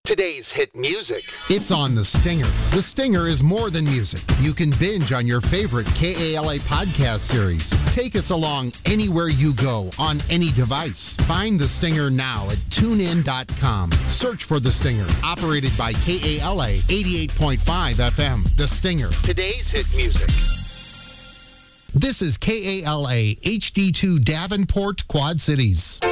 Today's hit music. It's on The Stinger. The Stinger is more than music. You can binge on your favorite KALA podcast series. Take us along anywhere you go on any device. Find The Stinger now at tunein.com. Search for The Stinger, operated by KALA 88.5 FM. The Stinger. Today's hit music. This is KALA HD2 Davenport, Quad Cities.